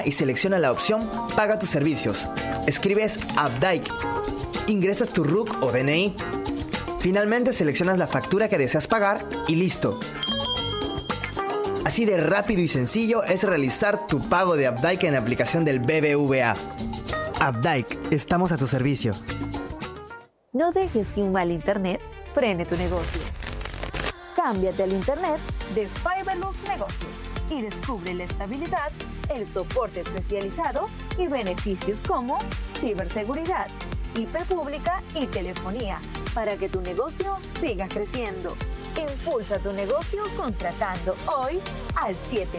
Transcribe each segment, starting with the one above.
y selecciona la opción Paga tus servicios. Escribes Abdike, ingresas tu RUC o DNI. Finalmente seleccionas la factura que deseas pagar y listo. Así de rápido y sencillo es realizar tu pago de Abdike en la aplicación del BBVA. Abdike, estamos a tu servicio. No dejes que un mal internet frene tu negocio. Cámbiate al internet de Fiberlux Negocios y descubre la estabilidad, el soporte especializado y beneficios como ciberseguridad, IP pública y telefonía para que tu negocio siga creciendo. Impulsa tu negocio contratando hoy al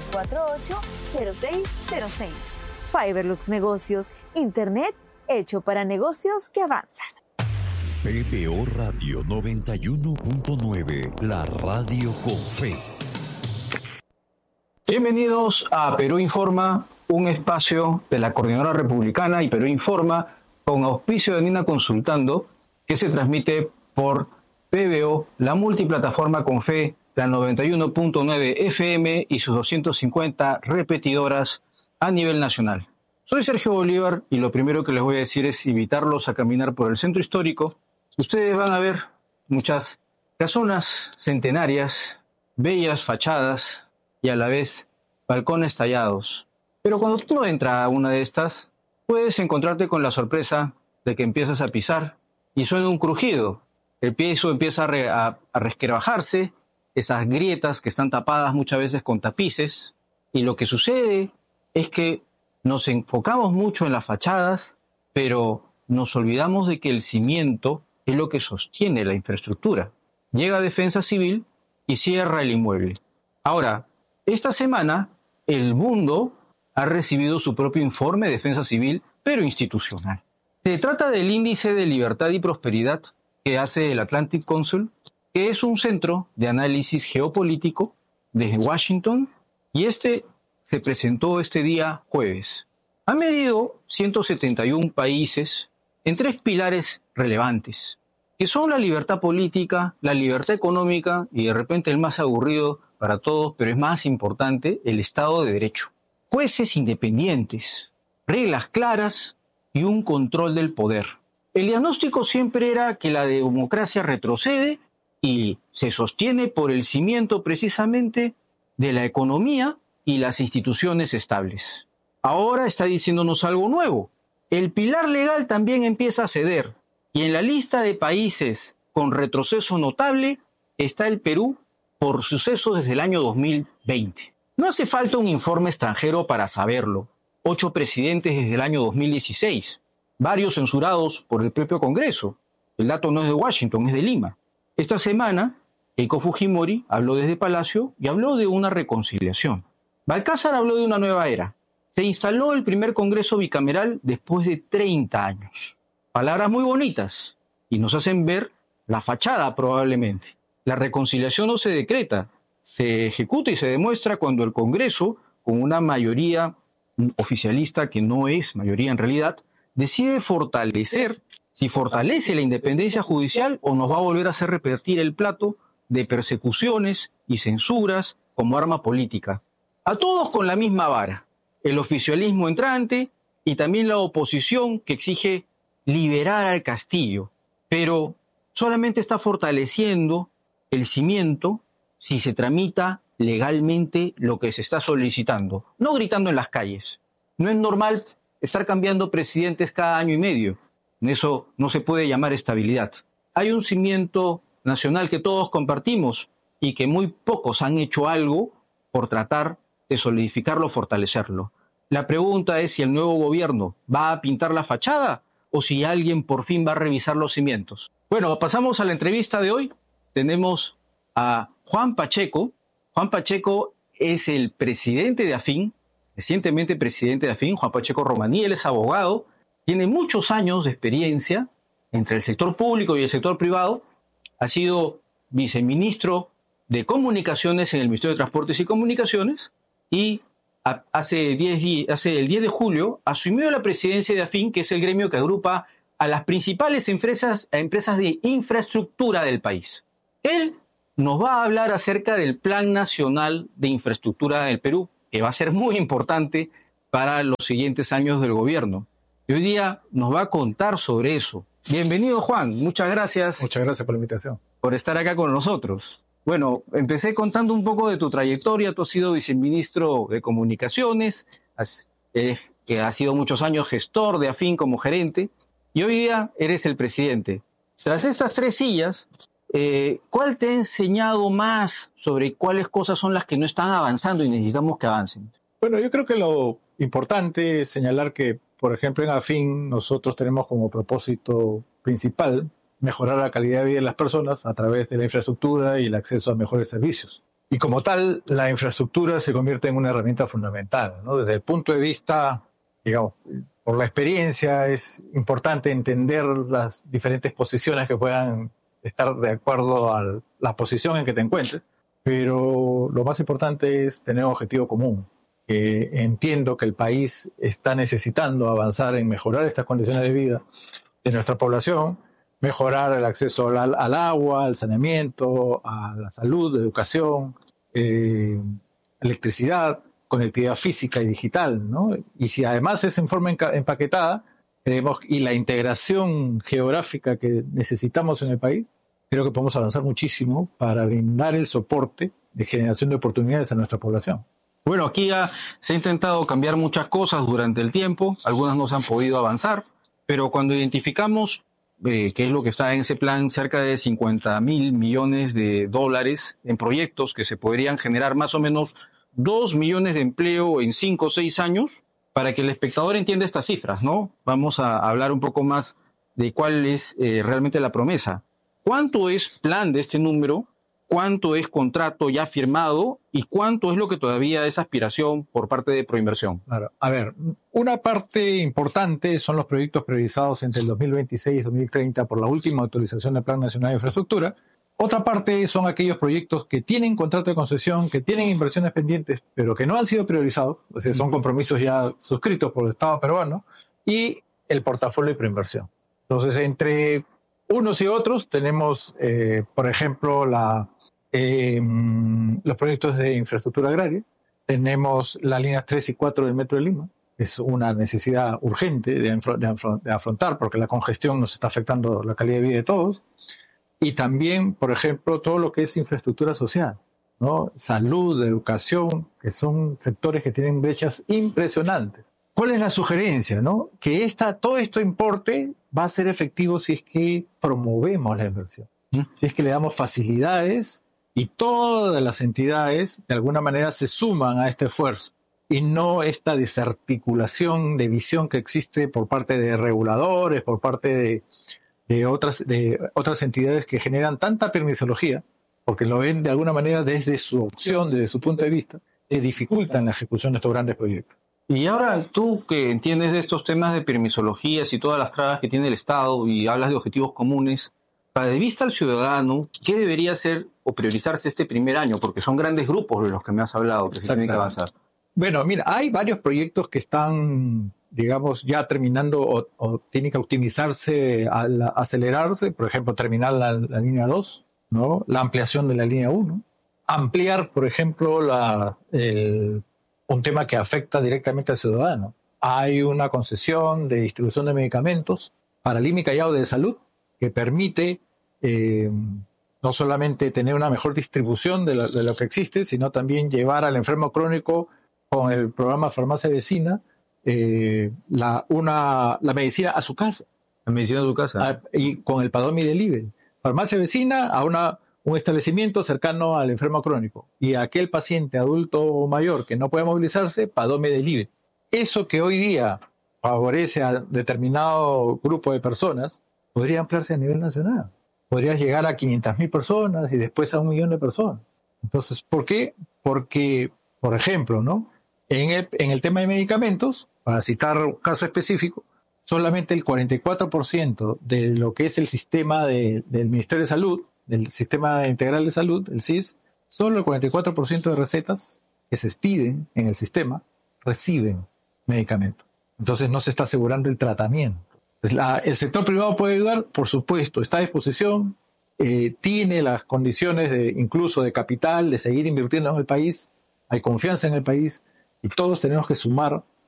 748-0606. Fiberlux Negocios, internet hecho para negocios que avanzan. PBO Radio 91.9, la radio con fe. Bienvenidos a Perú Informa, un espacio de la Coordinadora Republicana y Perú Informa con auspicio de Nina Consultando, que se transmite por PBO, la multiplataforma con fe, la 91.9 FM y sus 250 repetidoras a nivel nacional. Soy Sergio Bolívar y lo primero que les voy a decir es invitarlos a caminar por el centro histórico. Ustedes van a ver muchas casonas centenarias, bellas fachadas y a la vez balcones tallados. Pero cuando tú entras a una de estas, puedes encontrarte con la sorpresa de que empiezas a pisar y suena un crujido. El piso empieza a resquebrajarse, esas grietas que están tapadas muchas veces con tapices, y lo que sucede es que nos enfocamos mucho en las fachadas, pero nos olvidamos de que el cimiento es lo que sostiene la infraestructura. Llega Defensa Civil y cierra el inmueble. Ahora, esta semana, el mundo ha recibido su propio informe de Defensa Civil, pero institucional. Se trata del Índice de Libertad y Prosperidad que hace el Atlantic Council, que es un centro de análisis geopolítico desde Washington, y se presentó este día jueves. Ha medido 171 países en 3 pilares relevantes, que son la libertad política, la libertad económica y de repente el más aburrido para todos, pero es más importante, el Estado de Derecho. Jueces independientes, reglas claras y un control del poder. El diagnóstico siempre era que la democracia retrocede y se sostiene por el cimiento precisamente de la economía y las instituciones estables. Ahora está diciéndonos algo nuevo. El pilar legal también empieza a ceder y en la lista de países con retroceso notable está el Perú por sucesos desde el año 2020. No hace falta un informe extranjero para saberlo. 8 presidentes desde el año 2016, varios censurados por el propio Congreso. El dato no es de Washington, es de Lima. Esta semana, Keiko Fujimori habló desde Palacio y habló de una reconciliación. Balcázar habló de una nueva era. Se instaló el primer Congreso bicameral después de 30 años. Palabras muy bonitas y nos hacen ver la fachada probablemente. La reconciliación no se decreta, se ejecuta y se demuestra cuando el Congreso, con una mayoría oficialista que no es mayoría en realidad, decide fortalecer, si fortalece la independencia judicial o nos va a volver a hacer repetir el plato de persecuciones y censuras como arma política. A todos con la misma vara. El oficialismo entrante y también la oposición que exige liberar al Castillo, pero solamente está fortaleciendo el cimiento si se tramita legalmente lo que se está solicitando, no gritando en las calles. No es normal estar cambiando presidentes cada año y medio. Eso no se puede llamar estabilidad. Hay un cimiento nacional que todos compartimos y que muy pocos han hecho algo por tratar de solidificarlo, fortalecerlo. La pregunta es si el nuevo gobierno va a pintar la fachada o si alguien por fin va a revisar los cimientos. Bueno, pasamos a la entrevista de hoy. Tenemos a Juan Pacheco. Juan Pacheco es el presidente de AFIN, recientemente presidente de AFIN, Juan Pacheco Romaní. Él es abogado, tiene muchos años de experiencia entre el sector público y el sector privado. Ha sido viceministro de Comunicaciones en el Ministerio de Transportes y Comunicaciones y el 10 de julio asumió la presidencia de AFIN, que es el gremio que agrupa a las principales empresas de infraestructura del país. Él nos va a hablar acerca del Plan Nacional de Infraestructura del Perú, que va a ser muy importante para los siguientes años del gobierno. Y hoy día nos va a contar sobre eso. Bienvenido, Juan. Muchas gracias. Muchas gracias por la invitación. Por estar acá con nosotros. Bueno, empecé contando un poco de tu trayectoria. Tú has sido viceministro de Comunicaciones, que has sido muchos años gestor de Afin como gerente, y hoy día eres el presidente. Tras estas 3 sillas, ¿cuál te ha enseñado más sobre cuáles cosas son las que no están avanzando y necesitamos que avancen? Bueno, yo creo que lo importante es señalar que, por ejemplo, en Afin nosotros tenemos como propósito principal mejorar la calidad de vida de las personas a través de la infraestructura y el acceso a mejores servicios. Y como tal, la infraestructura se convierte en una herramienta fundamental, ¿no? Desde el punto de vista, digamos, por la experiencia, es importante entender las diferentes posiciones que puedan estar de acuerdo a la posición en que te encuentres, pero lo más importante es tener un objetivo común. Entiendo que el país está necesitando avanzar en mejorar estas condiciones de vida de nuestra población, mejorar el acceso al agua, al saneamiento, a la salud, educación, electricidad, conectividad física y digital, ¿no? Y si además es en forma empaquetada, creemos, y la integración geográfica que necesitamos en el país, creo que podemos avanzar muchísimo para brindar el soporte de generación de oportunidades a nuestra población. Bueno, aquí se ha intentado cambiar muchas cosas durante el tiempo, algunas no se han podido avanzar, pero cuando identificamos qué es lo que está en ese plan, cerca de 50.000 millones de dólares en proyectos que se podrían generar más o menos 2 millones de empleo en 5 o 6 años, para que el espectador entienda estas cifras, ¿no? Vamos a hablar un poco más de cuál es realmente la promesa. ¿Cuánto es plan de este número? ¿Cuánto es contrato ya firmado? ¿Y cuánto es lo que todavía es aspiración por parte de Proinversión? Claro. A ver, una parte importante son los proyectos priorizados entre el 2026 y 2030 por la última actualización del Plan Nacional de Infraestructura. Otra parte son aquellos proyectos que tienen contrato de concesión, que tienen inversiones pendientes, pero que no han sido priorizados, o sea, son compromisos ya suscritos por el Estado peruano, y el portafolio de Proinversión. Entonces, entre unos y otros tenemos, por ejemplo, los proyectos de infraestructura agraria. Tenemos las líneas 3 y 4 del Metro de Lima. Es una necesidad urgente de afrontar porque la congestión nos está afectando la calidad de vida de todos. Y también, por ejemplo, todo lo que es infraestructura social, ¿no? Salud, educación, que son sectores que tienen brechas impresionantes. ¿Cuál es la sugerencia, no? Que todo esto importe va a ser efectivo si es que promovemos la inversión, si es que le damos facilidades y todas las entidades de alguna manera se suman a este esfuerzo y no esta desarticulación de visión que existe por parte de reguladores, por parte de otras entidades que generan tanta permisología, porque lo ven de alguna manera desde su opción, desde su punto de vista, que dificultan la ejecución de estos grandes proyectos. Y ahora tú que entiendes de estos temas de permisologías y todas las trabas que tiene el Estado y hablas de objetivos comunes, para de vista al ciudadano, ¿qué debería hacer o priorizarse este primer año? Porque son grandes grupos de los que me has hablado que se tienen que avanzar. Bueno, mira, hay varios proyectos que están, digamos, ya terminando o tienen que optimizarse, acelerarse. Por ejemplo, terminar la línea 2, ¿no? La ampliación de la línea 1. Ampliar, por ejemplo, un tema que afecta directamente al ciudadano. Hay una concesión de distribución de medicamentos para Lima y Callao de salud que permite no solamente tener una mejor distribución de lo que existe, sino también llevar al enfermo crónico con el programa Farmacia Vecina la medicina a su casa. La medicina a su casa. Y con el Padomi Delivery. Farmacia Vecina a un establecimiento cercano al enfermo crónico. Y aquel paciente adulto o mayor que no puede movilizarse, Padomi Delivery. Eso que hoy día favorece a determinado grupo de personas, podría ampliarse a nivel nacional. Podría llegar a 500.000 personas y después a 1 millón de personas. Entonces, ¿por qué? Porque, por ejemplo, ¿no? En el tema de medicamentos, para citar un caso específico, solamente el 44% de lo que es el sistema del Ministerio de Salud, del Sistema Integral de Salud, el SIS, solo el 44% de recetas que se expiden en el sistema reciben medicamentos. Entonces no se está asegurando el tratamiento. El sector privado puede ayudar, por supuesto, está a disposición, tiene las condiciones incluso de capital, de seguir invirtiendo en el país, hay confianza en el país y todos tenemos que sumar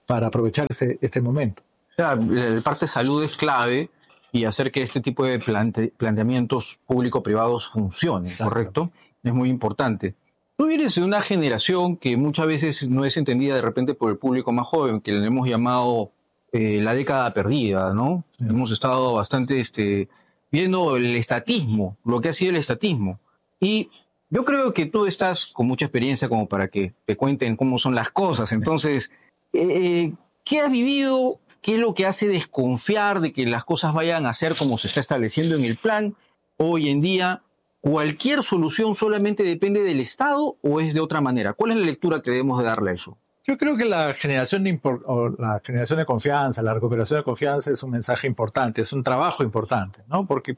para aprovechar este momento. O sea, la parte de salud es clave y hacer que este tipo de planteamientos público-privados funcionen, Exacto. ¿correcto? Es muy importante. Tú vienes de una generación que muchas veces no es entendida de repente por el público más joven, que le hemos llamado la década perdida, ¿no? Sí. Hemos estado bastante viendo el estatismo, lo que ha sido el estatismo. Y yo creo que tú estás con mucha experiencia como para que te cuenten cómo son las cosas. Entonces, ¿qué has vivido? ¿Qué es lo que hace desconfiar de que las cosas vayan a ser como se está estableciendo en el plan? Hoy en día, ¿cualquier solución solamente depende del Estado o es de otra manera? ¿Cuál es la lectura que debemos de darle a eso? Yo creo que la generación de confianza, la recuperación de confianza es un mensaje importante, es un trabajo importante, ¿no? Porque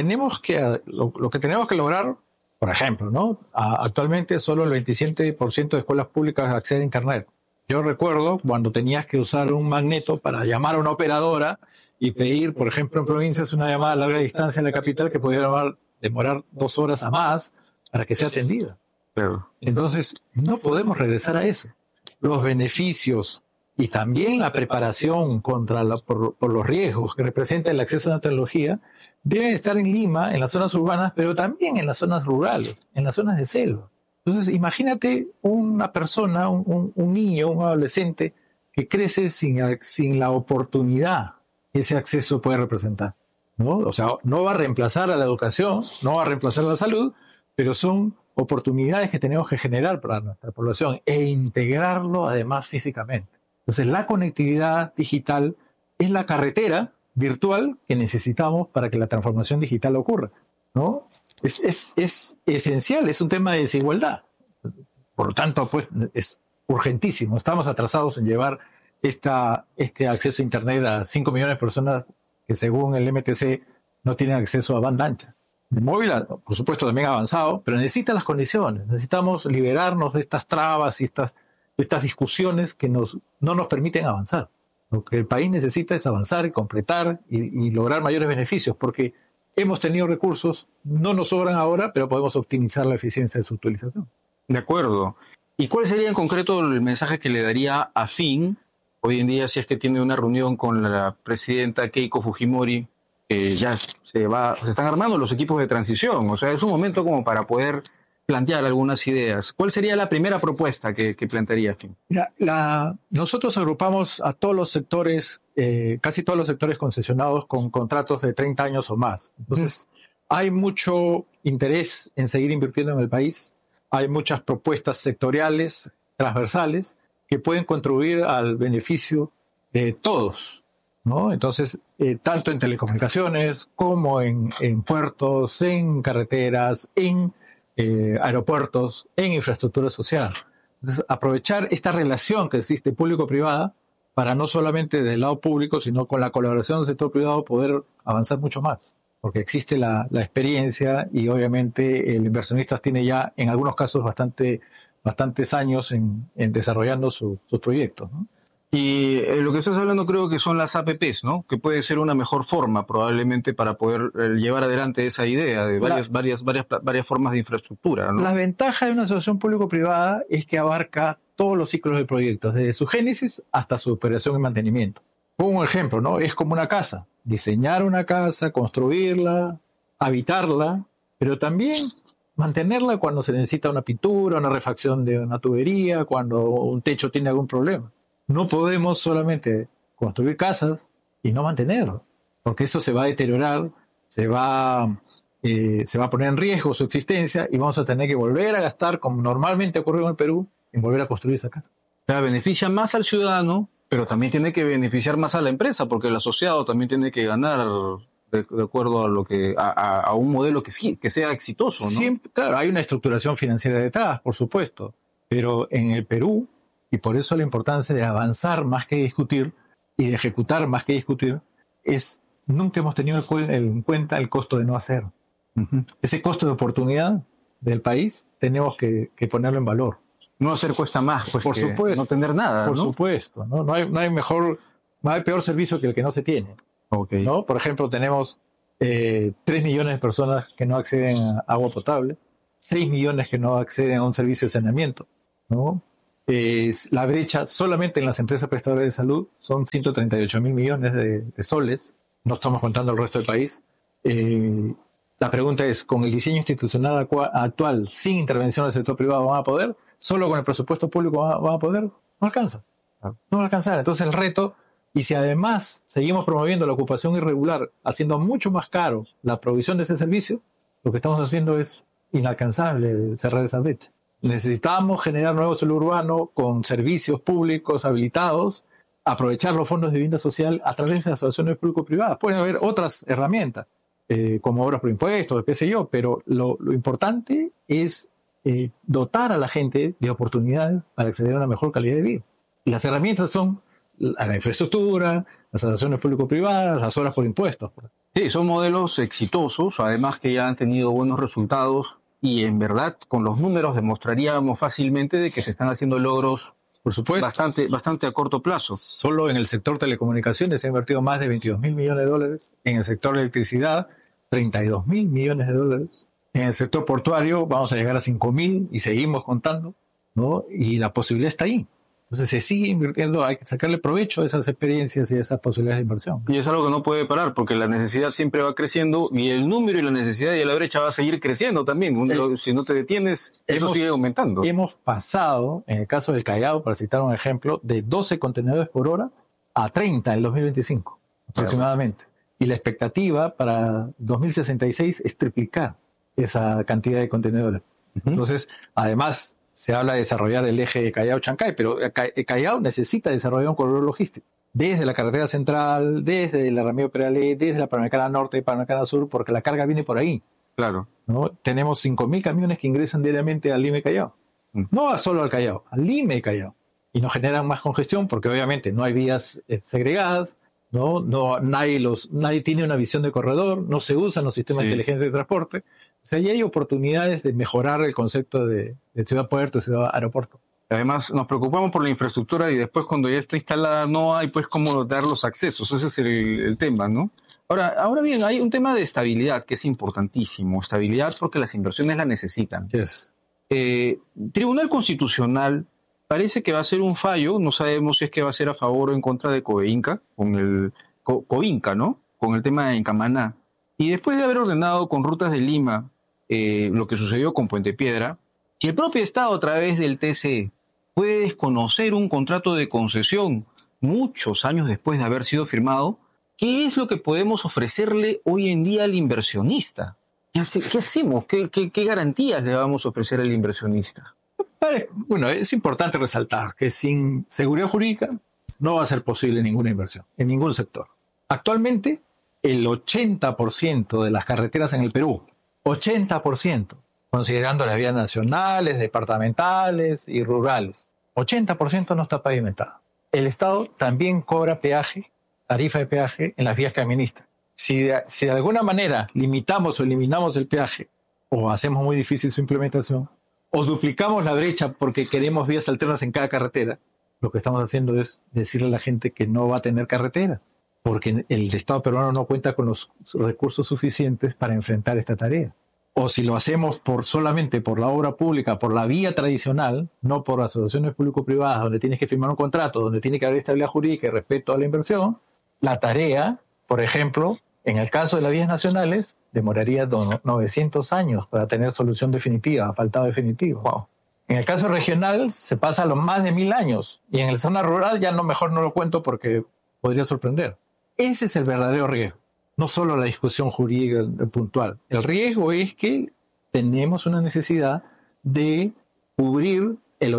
lo que tenemos que lograr, por ejemplo, ¿no? Actualmente solo el 27% de escuelas públicas accede a Internet. Yo recuerdo cuando tenías que usar un magneto para llamar a una operadora y pedir, por ejemplo, en provincias una llamada a larga distancia en la capital que podía demorar 2 horas a más para que sea atendida. Pero, Entonces, no podemos regresar a eso. Los beneficios y también la preparación por los riesgos que representa el acceso a la tecnología deben estar en Lima, en las zonas urbanas, pero también en las zonas rurales, en las zonas de selva. Entonces, imagínate una persona, un niño, un adolescente que crece sin la oportunidad que ese acceso puede representar, ¿no? O sea, no va a reemplazar a la educación, no va a reemplazar a la salud, pero son oportunidades que tenemos que generar para nuestra población e integrarlo además físicamente. Entonces, la conectividad digital es la carretera virtual que necesitamos para que la transformación digital ocurra, ¿no? Es esencial, es un tema de desigualdad. Por lo tanto, pues, es urgentísimo. Estamos atrasados en llevar este acceso a Internet a 5 millones de personas que, según el MTC, no tienen acceso a banda ancha. El móvil, por supuesto, también ha avanzado, pero necesita las condiciones. Necesitamos liberarnos de estas trabas y estas discusiones que no nos permiten avanzar. Lo que el país necesita es avanzar y completar y lograr mayores beneficios, porque hemos tenido recursos, no nos sobran ahora, pero podemos optimizar la eficiencia de su utilización. de acuerdo. ¿Y cuál sería en concreto el mensaje que le daría a Fin hoy en día si es que tiene una reunión con la presidenta Keiko Fujimori? Ya se están armando los equipos de transición, o sea, es un momento como para poder plantear algunas ideas. ¿Cuál sería la primera propuesta que plantearía Fin? Mira, nosotros agrupamos a todos los sectores, casi todos los sectores concesionados con contratos de 30 años o más. Entonces, hay mucho interés en seguir invirtiendo en el país, hay muchas propuestas sectoriales, transversales, que pueden contribuir al beneficio de todos, ¿no? Entonces, tanto en telecomunicaciones como en puertos, en carreteras, en aeropuertos, en infraestructura social. Entonces, aprovechar esta relación que existe público-privada para no solamente del lado público, sino con la colaboración del sector privado poder avanzar mucho más. Porque existe la experiencia y obviamente el inversionista tiene ya en algunos casos bastantes años en desarrollando sus proyectos, ¿no? Y lo que estás hablando creo que son las APPs, ¿no? Que puede ser una mejor forma probablemente para poder llevar adelante esa idea de varias formas de infraestructura, ¿no? La ventaja de una asociación público-privada es que abarca todos los ciclos del proyecto, desde su génesis hasta su operación y mantenimiento. Pongo un ejemplo, ¿no? Es como una casa. Diseñar una casa, construirla, habitarla, pero también mantenerla cuando se necesita una pintura, una refacción de una tubería, cuando un techo tiene algún problema. No podemos solamente construir casas y no mantenerlo, porque eso se va a deteriorar, se va a poner en riesgo su existencia y vamos a tener que volver a gastar, como normalmente ocurre en el Perú, en volver a construir esa casa. O sea, beneficia más al ciudadano, pero también tiene que beneficiar más a la empresa, porque el asociado también tiene que ganar de acuerdo a lo que a un modelo que sea exitoso, ¿no? Siempre, claro, hay una estructuración financiera detrás, por supuesto, pero en el Perú, y por eso la importancia de avanzar más que discutir y de ejecutar más que discutir, nunca hemos tenido en cuenta el costo de no hacer. Uh-huh. Ese costo de oportunidad del país tenemos que ponerlo en valor. No hacer cuesta más, pues, por supuesto, no tener nada, por ¿no? supuesto, ¿no? No hay peor servicio que el que no se tiene. Okay. ¿No? Por ejemplo, tenemos 3 millones de personas que no acceden a agua potable, 6 millones que no acceden a un servicio de saneamiento, ¿no? La brecha solamente en las empresas prestadoras de salud son 138.000 millones de soles. No estamos contando el resto del país. La pregunta es, ¿con el diseño institucional actual, sin intervención del sector privado, van a poder? ¿Solo con el presupuesto público van a poder? No alcanza. No va a alcanzar. Entonces el reto, y si además seguimos promoviendo la ocupación irregular, haciendo mucho más caro la provisión de ese servicio, lo que estamos haciendo es inalcanzable cerrar esa brecha. Necesitamos generar nuevo suelo urbano con servicios públicos habilitados, aprovechar los fondos de vivienda social a través de asociaciones público-privadas. Pueden haber otras herramientas, como obras por impuestos, qué sé yo, pero lo importante es dotar a la gente de oportunidades para acceder a una mejor calidad de vida. Y las herramientas son la infraestructura, las asociaciones público-privadas, las obras por impuestos. Sí, son modelos exitosos, además que ya han tenido buenos resultados y en verdad con los números demostraríamos fácilmente de que se están haciendo logros, por supuesto, bastante a corto plazo. Solo en el sector telecomunicaciones se han invertido más de 22.000 millones de dólares, en el sector de electricidad 32.000 millones de dólares, en el sector portuario vamos a llegar a 5.000 y seguimos contando, ¿no? Y la posibilidad está ahí. Entonces se sigue invirtiendo, hay que sacarle provecho a esas experiencias y a esas posibilidades de inversión. Y es algo que no puede parar porque la necesidad siempre va creciendo y el número y la necesidad y la brecha va a seguir creciendo también. Si no te detienes, eso sigue aumentando. Hemos pasado, en el caso del Callao, para citar un ejemplo, de 12 contenedores por hora a 30 en el 2025, aproximadamente. Y la expectativa para 2066 es triplicar esa cantidad de contenedores. Entonces, además, se habla de desarrollar el eje Callao-Chancay, pero Callao necesita desarrollar un corredor logístico. Desde la carretera central, desde la Ramiro Peralé, desde la Panamericana Norte y Panamericana Sur, porque la carga viene por ahí. Claro. ¿No? Tenemos 5.000 camiones que ingresan diariamente al Lima y Callao. No solo al Callao, al Lima y Callao. Y nos generan más congestión porque obviamente no hay vías segregadas, nadie tiene una visión de corredor, no se usan los sistemas inteligentes de transporte. O sea, ya hay oportunidades de mejorar el concepto de ciudad-puerto, ciudad-aeropuerto. Además, nos preocupamos por la infraestructura y después cuando ya está instalada no hay pues cómo dar los accesos. Ese es el tema, ¿no? Ahora bien, hay un tema de estabilidad que es importantísimo. Estabilidad porque las inversiones la necesitan. Yes. Tribunal Constitucional parece que va a ser un fallo, no sabemos si es que va a ser a favor o en contra de Coinca, Coinca, ¿no? Con el tema de Encamaná. Y después de haber ordenado con Rutas de Lima lo que sucedió con Puente Piedra, si el propio Estado a través del TCE puede desconocer un contrato de concesión muchos años después de haber sido firmado, ¿qué es lo que podemos ofrecerle hoy en día al inversionista? ¿Qué hacemos? ¿Qué garantías le vamos a ofrecer al inversionista? Bueno, es importante resaltar que sin seguridad jurídica no va a ser posible ninguna inversión en ningún sector. Actualmente, el 80% de las carreteras en el Perú, 80%, considerando las vías nacionales, departamentales y rurales, 80% no está pavimentada. El Estado también cobra peaje, tarifa de peaje en las vías caministas. Si de alguna manera limitamos o eliminamos el peaje o hacemos muy difícil su implementación o duplicamos la brecha porque queremos vías alternas en cada carretera, lo que estamos haciendo es decirle a la gente que no va a tener carretera porque el Estado peruano no cuenta con los recursos suficientes para enfrentar esta tarea. O si lo hacemos solamente por la obra pública, por la vía tradicional, no por asociaciones público-privadas, donde tienes que firmar un contrato, donde tiene que haber estabilidad jurídica y respeto a la inversión, la tarea, por ejemplo, en el caso de las vías nacionales, demoraría 900 años para tener solución definitiva, asfaltado definitivo. Wow. En el caso regional se pasa a los más de 1000 años. Y en la zona rural ya mejor no lo cuento porque podría sorprender. Ese es el verdadero riesgo. No solo la discusión jurídica puntual. El riesgo es que tenemos una necesidad de cubrir el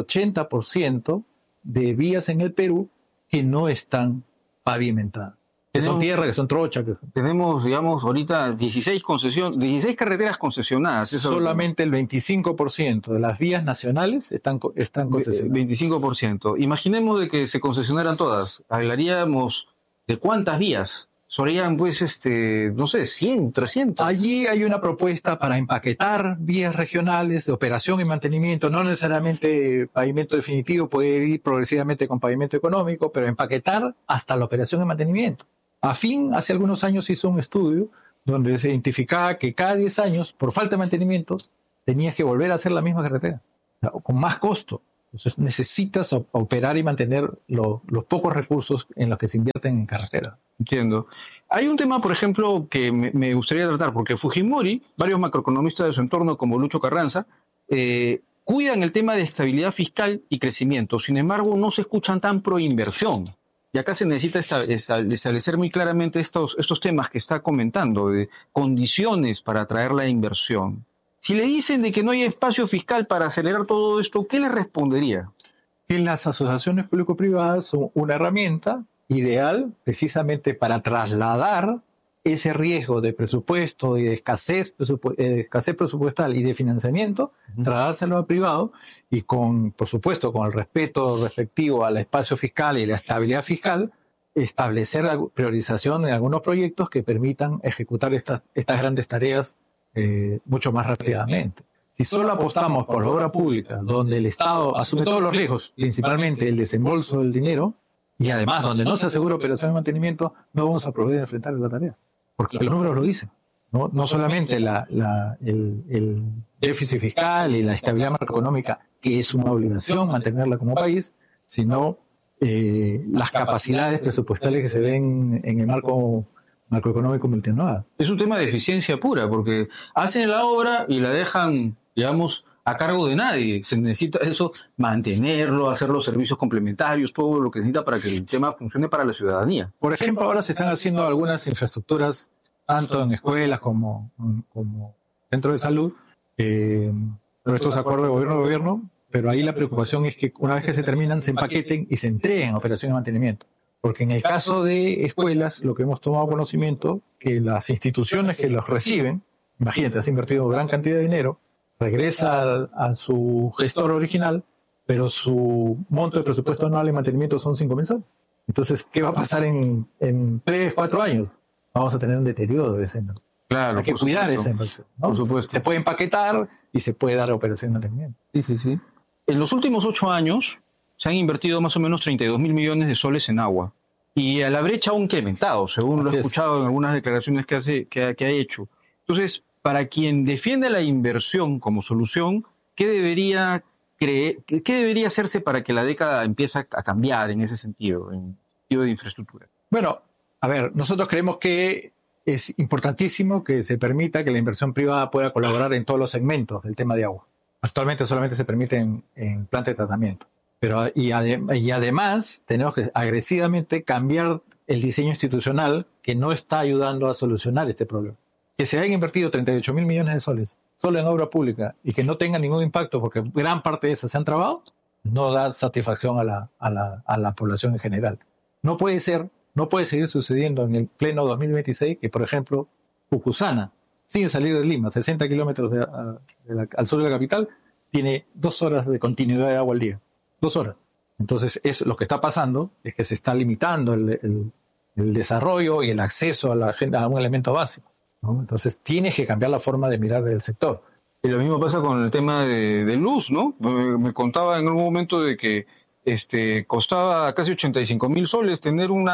80% de vías en el Perú que no están pavimentadas. Que son tierra, que son trocha. Tenemos, digamos, ahorita 16 carreteras concesionadas. Solamente el 25% de las vías nacionales están concesionadas. 25%. Imaginemos de que se concesionaran todas. Hablaríamos de cuántas vías. Serían, pues, no sé, 100, 300. Allí hay una propuesta para empaquetar vías regionales de operación y mantenimiento, no necesariamente pavimento definitivo, puede ir progresivamente con pavimento económico, pero empaquetar hasta la operación y mantenimiento. Hace algunos años hizo un estudio donde se identificaba que cada 10 años, por falta de mantenimiento, tenías que volver a hacer la misma carretera, con más costo. Entonces necesitas operar y mantener los pocos recursos en los que se invierten en carretera. Entiendo. Hay un tema, por ejemplo, que me gustaría tratar, porque Fujimori, varios macroeconomistas de su entorno, como Lucho Carranza, cuidan el tema de estabilidad fiscal y crecimiento. Sin embargo, no se escuchan tan pro inversión. Y acá se necesita establecer muy claramente estos temas que está comentando, de condiciones para atraer la inversión. Si le dicen de que no hay espacio fiscal para acelerar todo esto, ¿qué le respondería? Que las asociaciones público-privadas son una herramienta ideal precisamente para trasladar ese riesgo de presupuesto y de escasez presupuestal y de financiamiento, trasladárselo al privado y por supuesto, con el respeto respectivo al espacio fiscal y la estabilidad fiscal, establecer la priorización en algunos proyectos que permitan ejecutar estas grandes tareas mucho más rápidamente. Si solo apostamos por la obra pública, donde el Estado asume todos los riesgos, principalmente el desembolso del dinero, y además donde no se asegura operación de mantenimiento, no vamos a poder enfrentar la tarea. Porque los números lo dicen. No solamente el déficit fiscal y la estabilidad macroeconómica, que es una obligación mantenerla como país, sino las capacidades presupuestales que se ven en el marco macroeconómico multianual. Es un tema de eficiencia pura, porque hacen la obra y la dejan, digamos, a cargo de nadie. Se necesita eso, mantenerlo, hacer los servicios complementarios, todo lo que necesita para que el tema funcione para la ciudadanía. Por ejemplo, ahora se están haciendo algunas infraestructuras, tanto en escuelas como centros de salud, pero estos acuerdos de gobierno, pero ahí la preocupación es que una vez que se terminan, se empaqueten y se entreguen a operación de mantenimiento. Porque en el caso de escuelas, lo que hemos tomado conocimiento, que las instituciones que los reciben, imagínate, has invertido gran cantidad de dinero, regresa a su gestor original, pero su monto de presupuesto anual en mantenimiento son 5.000 soles. Entonces, ¿qué va a pasar en 3, 4 años? Vamos a tener un deterioro de esa inversión. Claro, hay que cuidar esa inversión, ¿no? Por supuesto. Se puede empaquetar y se puede dar operación de mantenimiento. Sí. En los últimos 8 años se han invertido más o menos 32.000 millones de soles en agua. Y a la brecha ha incrementado, según lo he escuchado en algunas declaraciones que ha hecho. Entonces, para quien defiende la inversión como solución, ¿qué debería hacerse para que la década empiece a cambiar en ese sentido, en el sentido de infraestructura? Bueno, a ver, nosotros creemos que es importantísimo que se permita que la inversión privada pueda colaborar en todos los segmentos del tema de agua. Actualmente solamente se permite en plantas de tratamiento. Y además tenemos que agresivamente cambiar el diseño institucional que no está ayudando a solucionar este problema. Que se hayan invertido 38.000 millones de soles solo en obra pública y que no tenga ningún impacto porque gran parte de esas se han trabado, no da satisfacción a la población en general. No puede seguir sucediendo en el pleno 2026 que, por ejemplo, Pucusana, sin salir de Lima, 60 kilómetros al sur de la capital, tiene 2 horas de continuidad de agua al día. 2 horas. Entonces, lo que está pasando es que se está limitando el desarrollo y el acceso a un elemento básico, ¿no? Entonces, tienes que cambiar la forma de mirar el sector. Y lo mismo pasa con el tema de luz, ¿no? Me contaba en algún momento de que costaba casi 85.000 soles tener un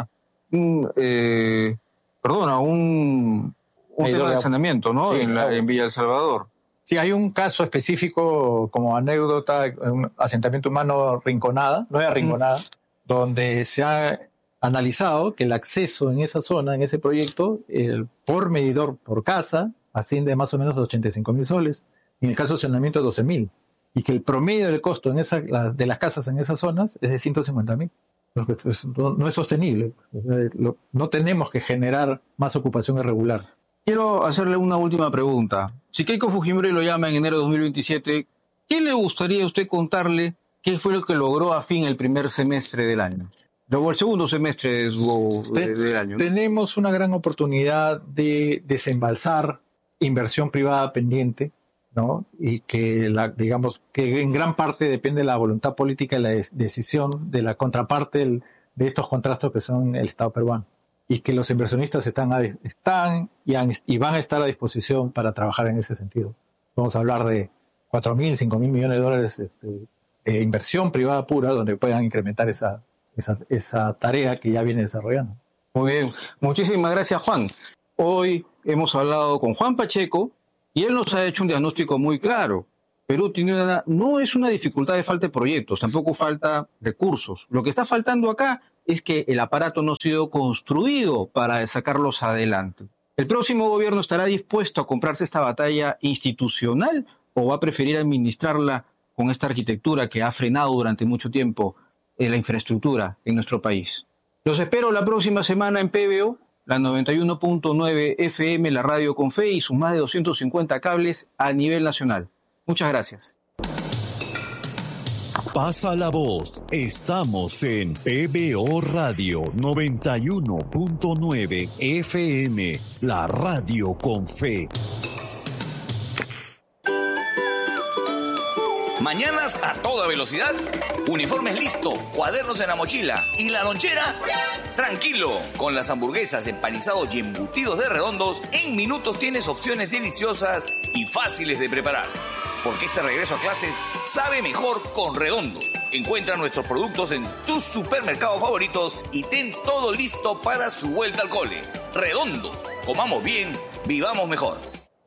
tema de saneamiento, ¿no? Sí, en Villa El Salvador. Sí, hay un caso específico como anécdota, un asentamiento humano Rinconada, Nueva Rinconada, donde se ha analizado que el acceso en esa zona, en ese proyecto, por medidor por casa, asciende más o menos a 85.000 soles, y en el caso de saneamiento 12.000, y que el promedio del costo de las casas en esas zonas es de 150.000. No es sostenible. No tenemos que generar más ocupación irregular. Quiero hacerle una última pregunta. Si Keiko Fujimori lo llama en enero de 2027, ¿qué le gustaría a usted contarle qué fue lo que logró a fin el primer semestre del año? Luego el segundo semestre del año, ¿no? Tenemos una gran oportunidad de desembalsar inversión privada pendiente, ¿no? Y que digamos que en gran parte depende de la voluntad política y la decisión de la contraparte de estos contratos que son el Estado peruano. Y que los inversionistas están y van a estar a disposición para trabajar en ese sentido. Vamos a hablar de 4.000, 5.000 millones de dólares de inversión privada pura donde puedan incrementar esa tarea que ya viene desarrollando. Muy bien. Muchísimas gracias, Juan. Hoy hemos hablado con Juan Pacheco y él nos ha hecho un diagnóstico muy claro. Perú no es una dificultad de falta de proyectos, tampoco falta recursos. Lo que está faltando acá es que el aparato no ha sido construido para sacarlos adelante. ¿El próximo gobierno estará dispuesto a comprarse esta batalla institucional o va a preferir administrarla con esta arquitectura que ha frenado durante mucho tiempo la infraestructura en nuestro país? Los espero la próxima semana en PBO, la 91.9 FM, la radio con fe y sus más de 250 cables a nivel nacional. Muchas gracias. Pasa la voz. Estamos en PBO Radio 91.9 FM, la radio con fe. Mañanas a toda velocidad, uniformes listo, cuadernos en la mochila y la lonchera. Tranquilo, con las hamburguesas, empanizados y embutidos de Redondos, en minutos tienes opciones deliciosas y fáciles de preparar. Porque este regreso a clases sabe mejor con Redondos. Encuentra nuestros productos en tus supermercados favoritos y ten todo listo para su vuelta al cole. Redondos, comamos bien, vivamos mejor.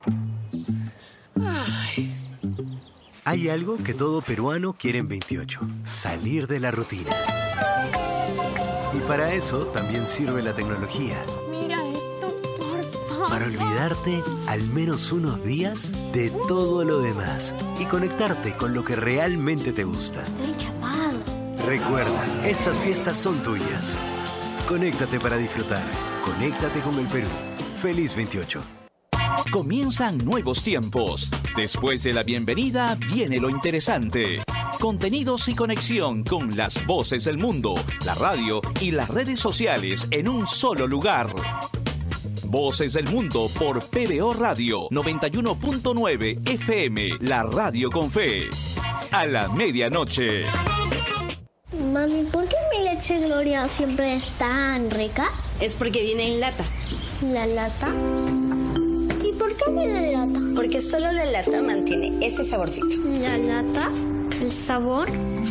Hay algo que todo peruano quiere en 28, salir de la rutina. Y para eso también sirve la tecnología. Mira esto, por favor. Para olvidarte al menos unos días de todo lo demás y conectarte con lo que realmente te gusta. Estoy chapado. Recuerda, estas fiestas son tuyas. Conéctate para disfrutar. Conéctate con el Perú. Feliz 28. Comienzan nuevos tiempos. Después de la bienvenida viene lo interesante. Contenidos y conexión con las voces del mundo, la radio y las redes sociales en un solo lugar. Voces del Mundo por PBO Radio 91.9 FM, la radio con fe. A la medianoche. Mami, ¿por qué mi leche Gloria siempre es tan rica? Es porque viene en lata. ¿La lata? ¿Y por qué viene en lata? Porque solo la lata mantiene ese saborcito. ¿La lata? ¿El sabor?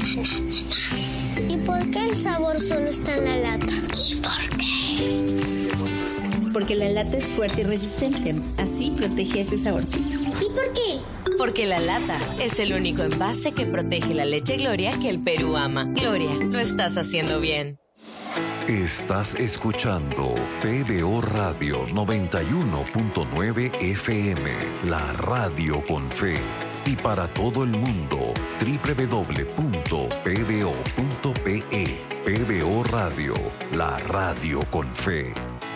¿Y por qué el sabor solo está en la lata? ¿Y por qué? Porque la lata es fuerte y resistente. Así protege ese saborcito. ¿Y por qué? Porque la lata es el único envase que protege la leche Gloria que el Perú ama. Gloria, lo estás haciendo bien. Estás escuchando PBO Radio 91.9 FM, la radio con fe. Y para todo el mundo, www.pbo.pe. PBO Radio, la radio con fe.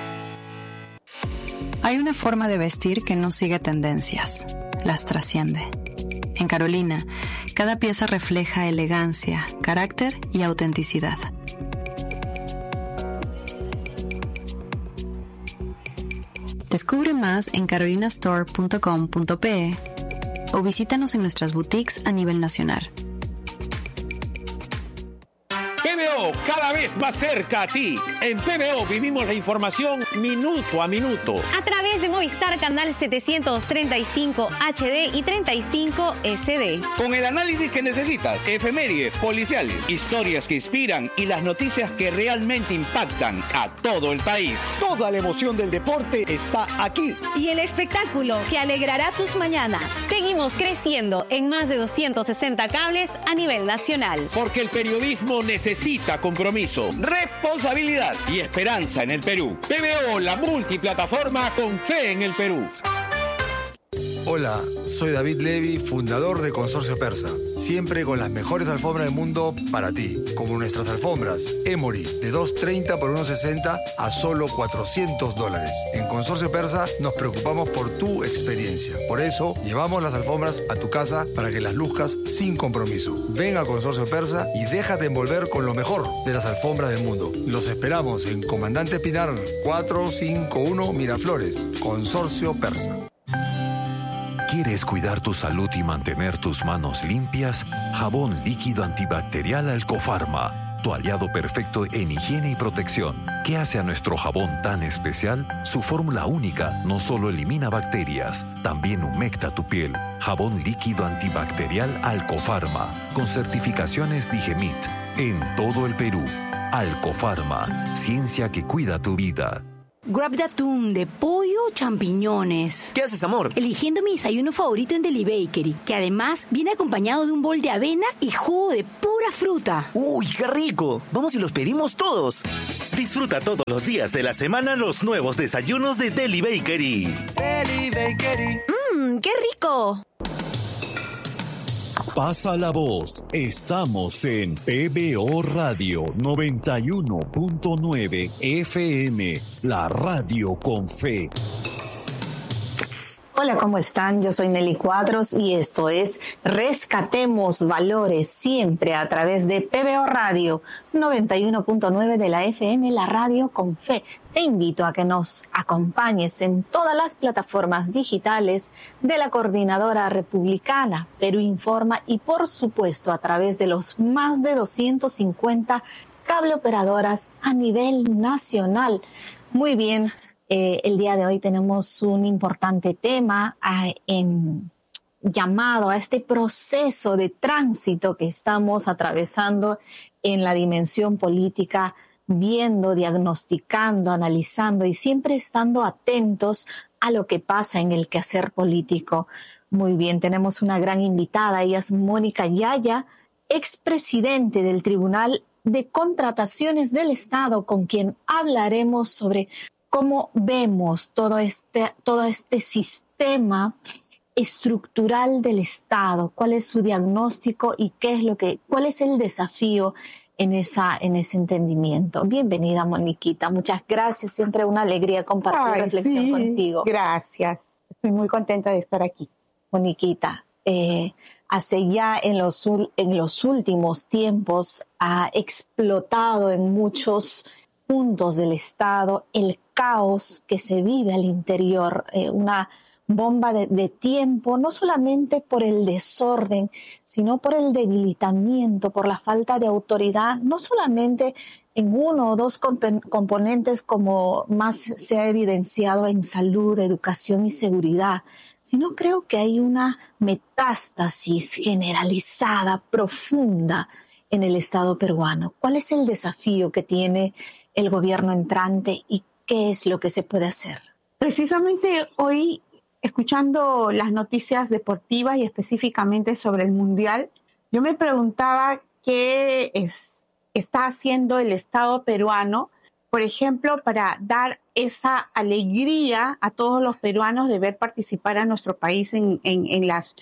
Hay una forma de vestir que no sigue tendencias, las trasciende. En Carolina, cada pieza refleja elegancia, carácter y autenticidad. Descubre más en carolinastore.com.pe o visítanos en nuestras boutiques a nivel nacional. PBO, cada vez más cerca a ti. En PBO vivimos la información minuto a minuto. A través de Movistar Canal 735 HD y 35 SD. Con el análisis que necesitas, efemérides, policiales, historias que inspiran y las noticias que realmente impactan a todo el país. Toda la emoción del deporte está aquí. Y el espectáculo que alegrará tus mañanas. Seguimos creciendo en más de 260 cables a nivel nacional. Porque el periodismo necesita compromiso, responsabilidad y esperanza en el Perú. PBO, la multiplataforma con fe en el Perú. Hola, soy David Levy, fundador de Consorcio Persa. Siempre con las mejores alfombras del mundo para ti. Como nuestras alfombras Emory, de $230 por $160 a solo $400. En Consorcio Persa nos preocupamos por tu experiencia. Por eso, llevamos las alfombras a tu casa para que las luzcas sin compromiso. Ven a Consorcio Persa y déjate envolver con lo mejor de las alfombras del mundo. Los esperamos en Comandante Pinar 451 Miraflores. Consorcio Persa. ¿Quieres cuidar tu salud y mantener tus manos limpias? Jabón líquido antibacterial Alcofarma, tu aliado perfecto en higiene y protección. ¿Qué hace a nuestro jabón tan especial? Su fórmula única no solo elimina bacterias, también humecta tu piel. Jabón líquido antibacterial Alcofarma, con certificaciones Digemit, en todo el Perú. Alcofarma, ciencia que cuida tu vida. Grab de atún, de pollo o champiñones. ¿Qué haces, amor? Eligiendo mi desayuno favorito en Deli Bakery, que además viene acompañado de un bol de avena y jugo de pura fruta. ¡Uy, qué rico! Vamos y los pedimos todos. Disfruta todos los días de la semana los nuevos desayunos de Deli Bakery. Deli Bakery. ¡Qué rico! Pasa la voz. Estamos en PBO Radio 91.9 FM, la radio con fe. Hola, ¿cómo están? Yo soy Nelly Cuadros y esto es Rescatemos Valores, siempre a través de PBO Radio 91.9 de la FM, la radio con fe. Te invito a que nos acompañes en todas las plataformas digitales de la Coordinadora Republicana, Perú Informa, y por supuesto a través de los más de 250 cable operadoras a nivel nacional. Muy bien. El día de hoy tenemos un importante tema llamado a este proceso de tránsito que estamos atravesando en la dimensión política, viendo, diagnosticando, analizando y siempre estando atentos a lo que pasa en el quehacer político. Muy bien, tenemos una gran invitada, ella es Mónica Yaya, expresidente del Tribunal de Contrataciones del Estado, con quien hablaremos sobre cómo vemos todo este sistema estructural del Estado, cuál es su diagnóstico y cuál es el desafío en ese entendimiento. Bienvenida, Moniquita. Muchas gracias. Siempre una alegría compartir reflexión contigo. Gracias. Estoy muy contenta de estar aquí. Moniquita, hace ya en los últimos tiempos ha explotado en muchos puntos del Estado el caos que se vive al interior, una bomba de tiempo, no solamente por el desorden, sino por el debilitamiento, por la falta de autoridad, no solamente en uno o dos componentes como más se ha evidenciado en salud, educación y seguridad, sino creo que hay una metástasis generalizada, profunda en el Estado peruano. ¿Cuál es el desafío que tiene el gobierno entrante y qué es lo que se puede hacer? Precisamente hoy, escuchando las noticias deportivas y específicamente sobre el Mundial, yo me preguntaba qué está haciendo el Estado peruano, por ejemplo, para dar esa alegría a todos los peruanos de ver participar a nuestro país en las,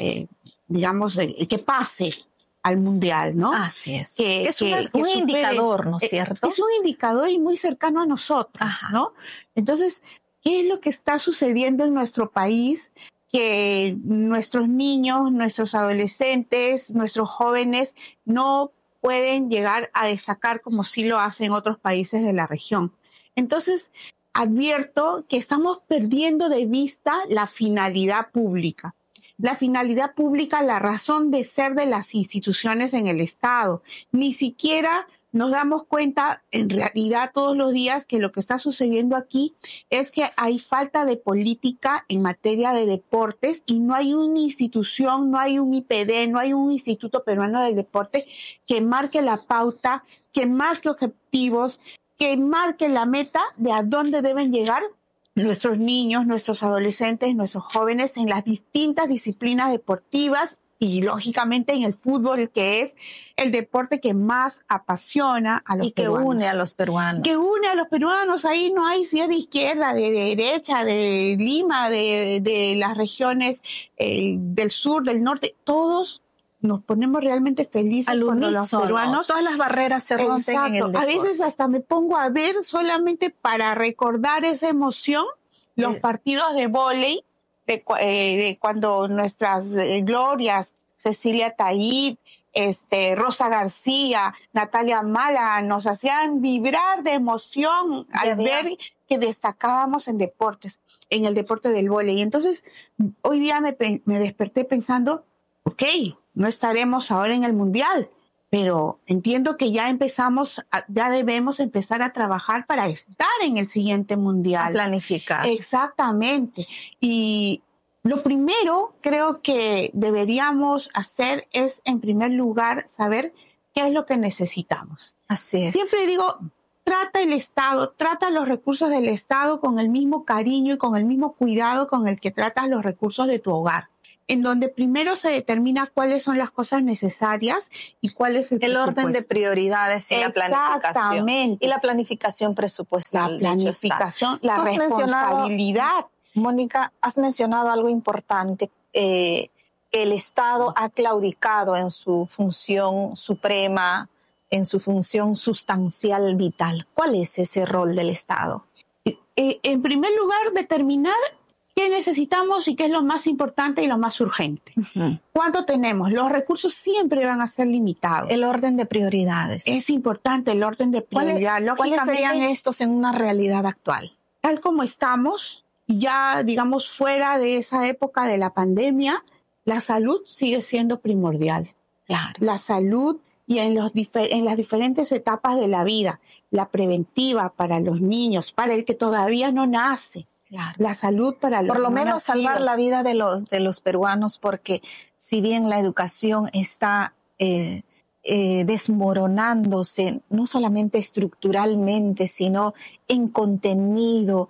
que pase al Mundial, ¿no? Así es. Es un indicador, ¿no es cierto? Es un indicador y muy cercano a nosotros, ajá, ¿no? Entonces, ¿qué es lo que está sucediendo en nuestro país? Que nuestros niños, nuestros adolescentes, nuestros jóvenes no pueden llegar a destacar como sí lo hacen otros países de la región. Entonces, advierto que estamos perdiendo de vista la finalidad pública. La finalidad pública, la razón de ser de las instituciones en el Estado. Ni siquiera nos damos cuenta, en realidad, todos los días que lo que está sucediendo aquí es que hay falta de política en materia de deportes y no hay una institución, no hay un IPD, no hay un Instituto Peruano del Deporte que marque la pauta, que marque objetivos, que marque la meta de a dónde deben llegar nuestros niños, nuestros adolescentes, nuestros jóvenes en las distintas disciplinas deportivas y lógicamente en el fútbol, que es el deporte que más apasiona a los peruanos. Y que une a los peruanos. Que une a los peruanos. Ahí no hay si es de izquierda, de derecha, de Lima, de las regiones del sur, del norte. Todos nos ponemos realmente felices al cuando unísono, los peruanos... Todas las barreras se rompen. Exacto. En el deporte. A veces hasta me pongo a ver solamente para recordar esa emoción los partidos de vóley de cuando nuestras glorias, Cecilia Taid, Rosa García, Natalia Mala, nos hacían vibrar de emoción al ver que destacábamos en deportes, en el deporte del vóley. Y entonces, hoy día me desperté pensando, no estaremos ahora en el Mundial, pero entiendo que ya debemos empezar a trabajar para estar en el siguiente Mundial. A planificar. Exactamente. Y lo primero creo que deberíamos hacer es, en primer lugar, saber qué es lo que necesitamos. Así es. Siempre digo, trata el Estado, trata los recursos del Estado con el mismo cariño y con el mismo cuidado con el que tratas los recursos de tu hogar, en donde primero se determina cuáles son las cosas necesarias y cuál es el orden de prioridades y la planificación. Exactamente. Y la planificación presupuestal. La planificación, la responsabilidad. Mónica, has mencionado algo importante, que el Estado ha claudicado en su función suprema, en su función sustancial vital. ¿Cuál es ese rol del Estado? En primer lugar, determinar qué necesitamos y qué es lo más importante y lo más urgente. ¿Cuánto tenemos? Los recursos siempre van a ser limitados. El orden de prioridades. Es importante el orden de prioridades. ¿Cuáles serían estos en una realidad actual? Tal como estamos, ya digamos fuera de esa época de la pandemia, la salud sigue siendo primordial. Claro. La salud y en las diferentes etapas de la vida, la preventiva para los niños, para el que todavía no nace, claro. La salud para los por lo no menos nacidos. Salvar la vida de los peruanos, porque si bien la educación está desmoronándose, no solamente estructuralmente, sino en contenido,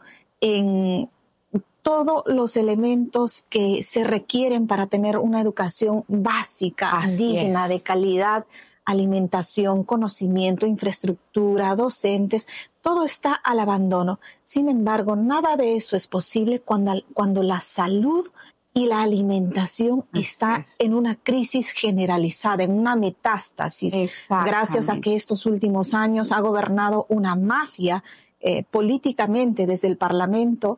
en todos los elementos que se requieren para tener una educación básica, digna, de calidad, alimentación, conocimiento, infraestructura, docentes, todo está al abandono. Sin embargo, nada de eso es posible cuando la salud y la alimentación está en una crisis generalizada, en una metástasis, gracias a que estos últimos años ha gobernado una mafia políticamente desde el Parlamento,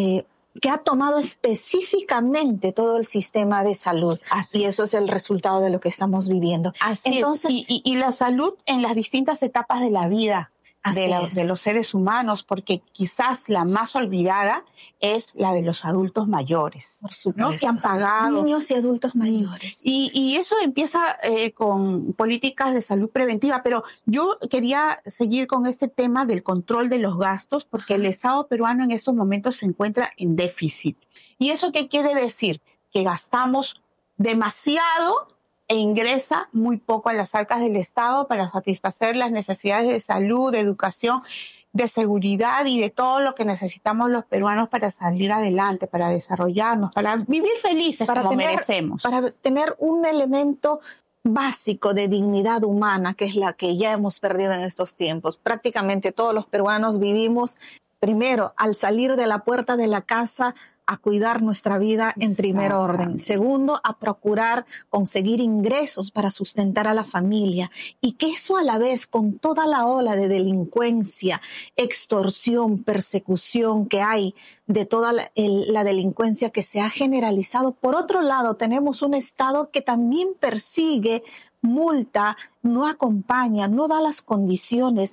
que ha tomado específicamente todo el sistema de salud. Y eso es el resultado de lo que estamos viviendo. Entonces, y la salud en las distintas etapas de la vida de los seres humanos, porque quizás la más olvidada es la de los adultos mayores, por supuesto, ¿no? Que han pagado. Niños y adultos mayores. Y eso empieza con políticas de salud preventiva, pero yo quería seguir con este tema del control de los gastos, porque el Estado peruano en estos momentos se encuentra en déficit. ¿Y eso qué quiere decir? Que gastamos demasiado e ingresa muy poco a las arcas del Estado para satisfacer las necesidades de salud, de educación, de seguridad y de todo lo que necesitamos los peruanos para salir adelante, para desarrollarnos, para vivir felices como merecemos. Para tener un elemento básico de dignidad humana, que es la que ya hemos perdido en estos tiempos. Prácticamente todos los peruanos vivimos, primero, al salir de la puerta de la casa, a cuidar nuestra vida en primer orden. Segundo, a procurar conseguir ingresos para sustentar a la familia. Y que eso a la vez, con toda la ola de delincuencia, extorsión, persecución que hay, de toda la delincuencia que se ha generalizado. Por otro lado, tenemos un Estado que también persigue, multa, no acompaña, no da las condiciones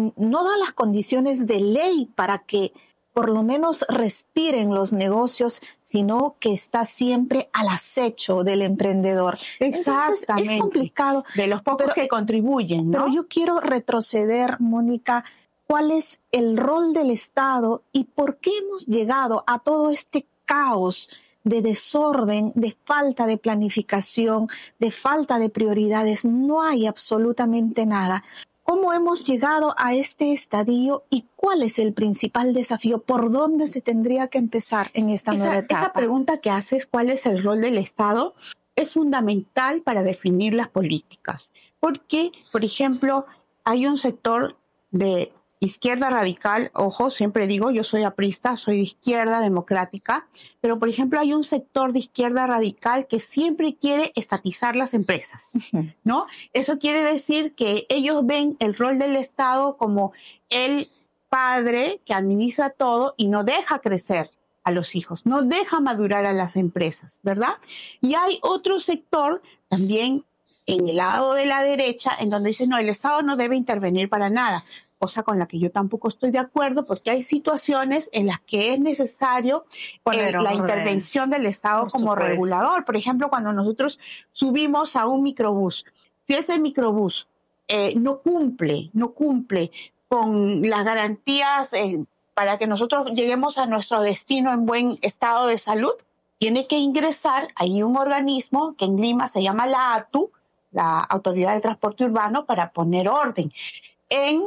de ley para que por lo menos respiren los negocios, sino que está siempre al acecho del emprendedor. Exactamente. Entonces, es complicado. De los pocos que contribuyen, ¿no? Pero yo quiero retroceder, Mónica, ¿cuál es el rol del Estado y por qué hemos llegado a todo este caos de desorden, de falta de planificación, de falta de prioridades? No hay absolutamente nada. ¿Cómo hemos llegado a este estadio y cuál es el principal desafío? ¿Por dónde se tendría que empezar en esta nueva etapa? Esa pregunta que haces, ¿cuál es el rol del Estado?, es fundamental para definir las políticas. Porque, por ejemplo, hay un sector de izquierda radical, ojo, siempre digo, yo soy aprista, soy de izquierda democrática, pero por ejemplo hay un sector de izquierda radical que siempre quiere estatizar las empresas, ¿no? Eso quiere decir que ellos ven el rol del Estado como el padre que administra todo y no deja crecer a los hijos, no deja madurar a las empresas, ¿verdad? Y hay otro sector también en el lado de la derecha en donde dice, no, el Estado no debe intervenir para nada, cosa con la que yo tampoco estoy de acuerdo, porque hay situaciones en las que es necesario la intervención del Estado como regulador. Por ejemplo, cuando nosotros subimos a un microbús, si ese microbús no cumple con las garantías para que nosotros lleguemos a nuestro destino en buen estado de salud, tiene que ingresar ahí un organismo que en Lima se llama la ATU, la Autoridad de Transporte Urbano, para poner orden en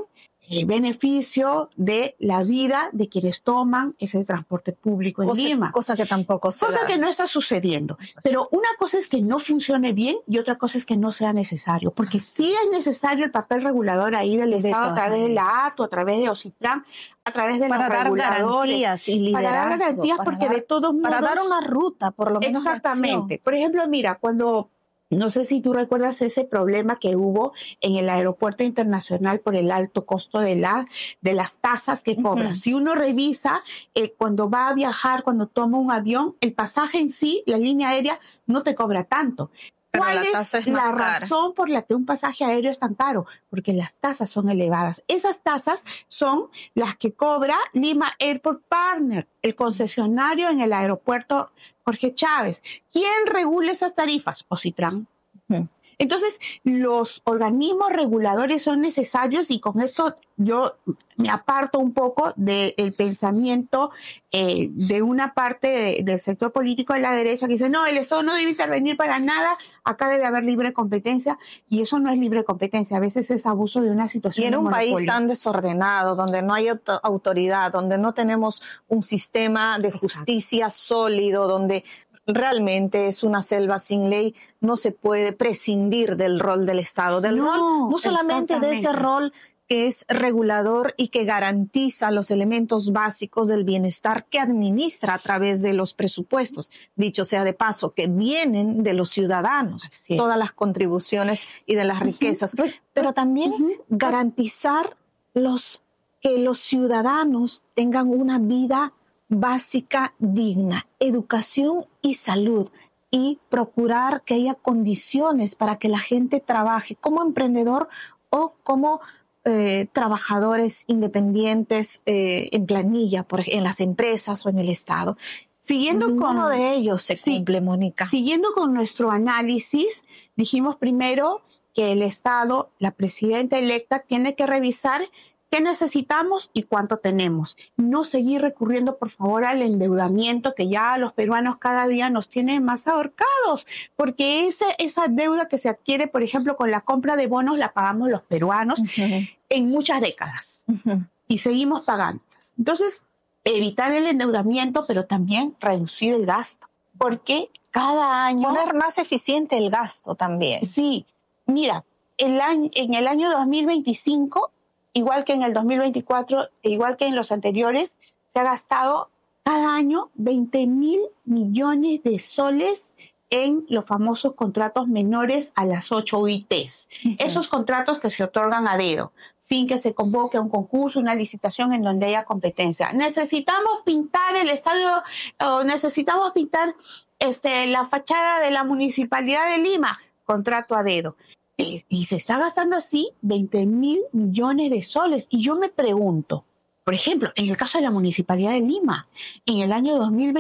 beneficio de la vida de quienes toman ese transporte público en Lima. Cosa que tampoco se da. Cosa que no está sucediendo. Pero una cosa es que no funcione bien y otra cosa es que no sea necesario. Porque sí es necesario el papel regulador ahí del Estado a través de la ATU, a través de OCITRAN, a través de los reguladores. Para dar garantías y liderazgo. Para dar garantías porque de todos modos... Para dar una ruta, por lo menos. Exactamente. Por ejemplo, mira, cuando... No sé si tú recuerdas ese problema que hubo en el aeropuerto internacional por el alto costo de las tasas que cobran. Si uno revisa cuando va a viajar, cuando toma un avión, el pasaje en sí, la línea aérea, no te cobra tanto. ¿Cuál es la razón por la que un pasaje aéreo es tan caro? Porque las tasas son elevadas. Esas tasas son las que cobra Lima Airport Partner, el concesionario en el aeropuerto Jorge Chávez. ¿Quién regula esas tarifas? OCITRAN. Entonces, los organismos reguladores son necesarios y con esto yo me aparto un poco del pensamiento de una parte del sector político de la derecha que dice, no, el Estado no debe intervenir para nada, acá debe haber libre competencia, y eso no es libre competencia, a veces es abuso de una situación. Y en un país tan desordenado, donde no hay autoridad, donde no tenemos un sistema de justicia sólido, donde realmente es una selva sin ley, no se puede prescindir del rol del Estado, no solamente de ese rol que es regulador y que garantiza los elementos básicos del bienestar que administra a través de los presupuestos, dicho sea de paso, que vienen de los ciudadanos, todas las contribuciones y de las riquezas, pero también garantizar que los ciudadanos tengan una vida básica digna, educación y salud, y procurar que haya condiciones para que la gente trabaje como emprendedor o como trabajadores independientes en planilla, en las empresas o en el Estado. Uno de ellos se cumple, Mónica. Siguiendo con nuestro análisis, dijimos primero que el Estado, la presidenta electa, tiene que revisar qué necesitamos y cuánto tenemos. No seguir recurriendo, por favor, al endeudamiento que ya los peruanos cada día nos tienen más ahorcados, porque esa deuda que se adquiere, por ejemplo, con la compra de bonos, la pagamos los peruanos en muchas décadas y seguimos pagándolas. Entonces, evitar el endeudamiento, pero también reducir el gasto, porque cada año... Poner más eficiente el gasto también. Sí. Mira, en el año 2025... igual que en el 2024, e igual que en los anteriores, se ha gastado cada año 20.000 millones de soles en los famosos contratos menores a las 8 UITs. Esos contratos que se otorgan a dedo, sin que se convoque a un concurso, una licitación en donde haya competencia. Necesitamos pintar el estadio, necesitamos pintar la fachada de la Municipalidad de Lima, contrato a dedo. Y se está gastando así 20.000 millones de soles. Y yo me pregunto, por ejemplo, en el caso de la Municipalidad de Lima, en el año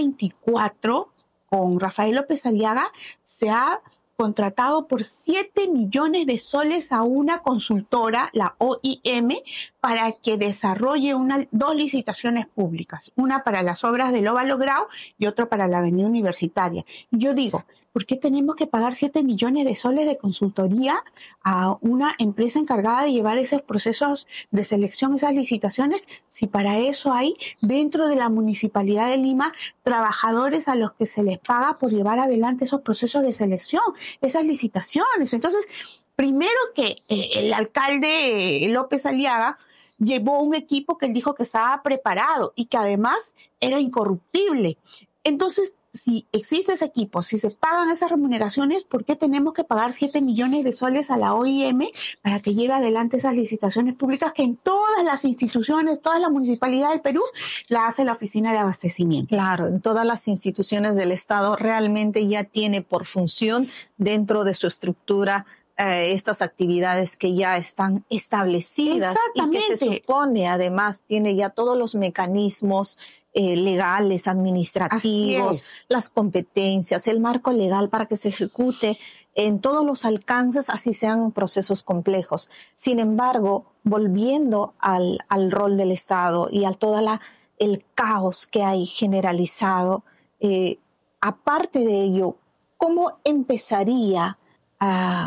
2024, con Rafael López Aliaga, se ha contratado por 7 millones de soles a una consultora, la OIM, para que desarrolle dos licitaciones públicas, una para las obras del Óvalo Grau y otra para la Avenida Universitaria. Y yo digo, ¿por qué tenemos que pagar 7 millones de soles de consultoría a una empresa encargada de llevar esos procesos de selección, esas licitaciones, si para eso hay dentro de la Municipalidad de Lima trabajadores a los que se les paga por llevar adelante esos procesos de selección, esas licitaciones? Entonces, primero que el alcalde López Aliaga llevó un equipo que él dijo que estaba preparado y que además era incorruptible. Entonces, si existe ese equipo, si se pagan esas remuneraciones, ¿por qué tenemos que pagar 7 millones de soles a la OIM para que lleve adelante esas licitaciones públicas que en todas las instituciones, todas las municipalidades del Perú, la hace la Oficina de Abastecimiento? Claro, en todas las instituciones del Estado realmente ya tiene por función dentro de su estructura estas actividades que ya están establecidas y que se supone además tiene ya todos los mecanismos legales, administrativos, las competencias, el marco legal para que se ejecute en todos los alcances, así sean procesos complejos. Sin embargo, volviendo al rol del Estado y a todo el caos que hay generalizado, aparte de ello, ¿cómo empezaría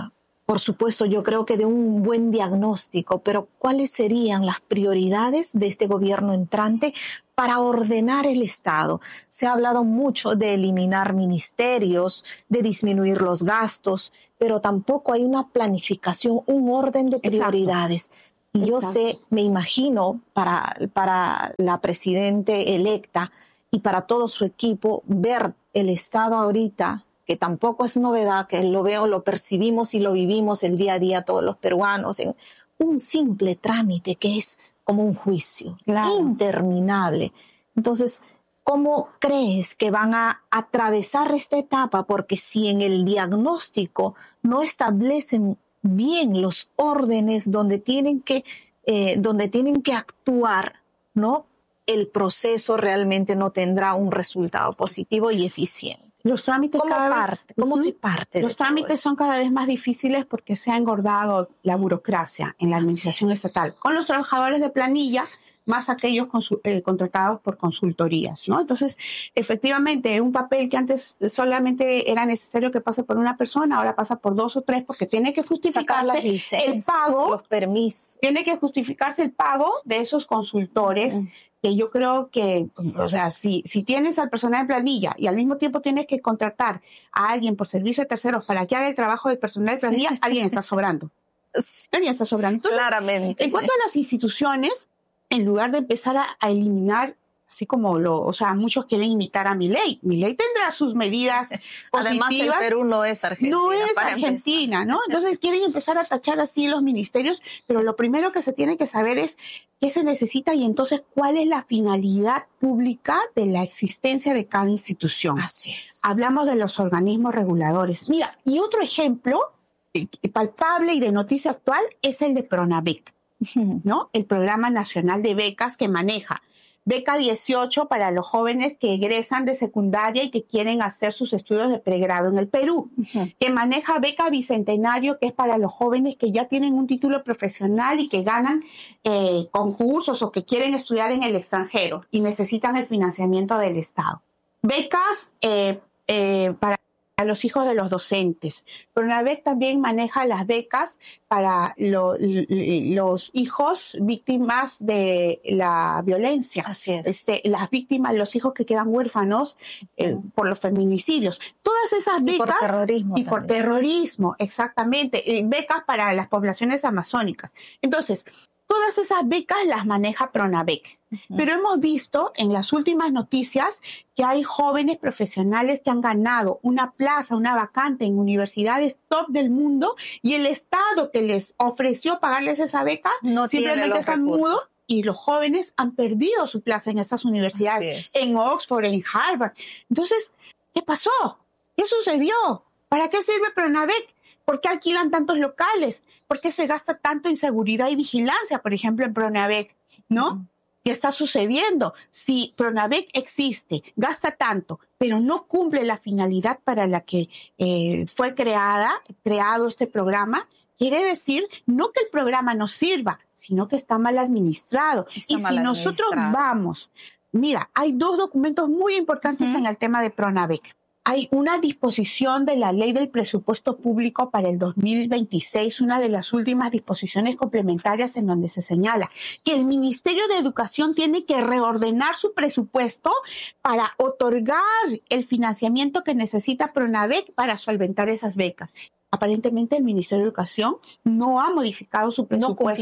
por supuesto, yo creo que de un buen diagnóstico, pero ¿cuáles serían las prioridades de este gobierno entrante para ordenar el Estado? Se ha hablado mucho de eliminar ministerios, de disminuir los gastos, pero tampoco hay una planificación, un orden de prioridades. Y yo sé, me imagino, para la presidente electa y para todo su equipo, ver el Estado ahorita, que tampoco es novedad, que lo percibimos y lo vivimos el día a día todos los peruanos, en un simple trámite que es como un juicio interminable. Entonces, ¿cómo crees que van a atravesar esta etapa? Porque si en el diagnóstico no establecen bien los órdenes donde tienen que actuar, ¿no? El proceso realmente no tendrá un resultado positivo y eficiente. Los trámites ¿Cómo se parte? Los trámites son cada vez más difíciles porque se ha engordado la burocracia en la administración estatal. Con los trabajadores de planilla, más aquellos contratados por consultorías, ¿no? Entonces, efectivamente, un papel que antes solamente era necesario que pase por una persona, ahora pasa por 2 o 3 porque tiene que justificarse el pago, los permisos. Tiene que justificarse el pago de esos consultores. Que yo creo que, o sea, si tienes al personal de planilla y al mismo tiempo tienes que contratar a alguien por servicio de terceros para que haga el trabajo del personal de planilla, alguien está sobrando. Alguien está sobrando. Entonces, claramente. En cuanto a las instituciones, en lugar de empezar a eliminar, así como muchos quieren imitar a Milei. Milei tendrá sus medidas positivas. Además, el Perú no es Argentina. No es Argentina, ¿no? Entonces quieren empezar a tachar así los ministerios, pero lo primero que se tiene que saber es qué se necesita y entonces cuál es la finalidad pública de la existencia de cada institución. Así es. Hablamos de los organismos reguladores. Mira, y otro ejemplo palpable y de noticia actual es el de Pronavec, ¿no? El Programa Nacional de Becas que maneja Beca 18 para los jóvenes que egresan de secundaria y que quieren hacer sus estudios de pregrado en el Perú. Que maneja Beca Bicentenario, que es para los jóvenes que ya tienen un título profesional y que ganan concursos o que quieren estudiar en el extranjero y necesitan el financiamiento del Estado. Becas para los hijos de los docentes. Pronavec también maneja las becas para los hijos víctimas de la violencia. Así es. Las víctimas, los hijos que quedan huérfanos por los feminicidios. Todas esas becas. Y por terrorismo. Exactamente. Becas para las poblaciones amazónicas. Entonces, todas esas becas las maneja Pronavec. Pero hemos visto en las últimas noticias que hay jóvenes profesionales que han ganado una plaza, una vacante en universidades top del mundo y el Estado que les ofreció pagarles esa beca no simplemente está mudo y los jóvenes han perdido su plaza en esas universidades, en Oxford, en Harvard. Entonces, ¿qué pasó? ¿Qué sucedió? ¿Para qué sirve Pronavec? ¿Por qué alquilan tantos locales? ¿Por qué se gasta tanto en seguridad y vigilancia, por ejemplo, en Pronavec? ¿No? ¿Qué está sucediendo? Si Pronavec existe, gasta tanto, pero no cumple la finalidad para la que fue creado este programa, quiere decir no que el programa no sirva, sino que está mal administrado. Nosotros vamos, mira, hay 2 documentos muy importantes en el tema de Pronavec. Hay una disposición de la Ley del Presupuesto Público para el 2026, una de las últimas disposiciones complementarias en donde se señala que el Ministerio de Educación tiene que reordenar su presupuesto para otorgar el financiamiento que necesita Pronavec para solventar esas becas. Aparentemente el Ministerio de Educación no ha modificado su presupuesto.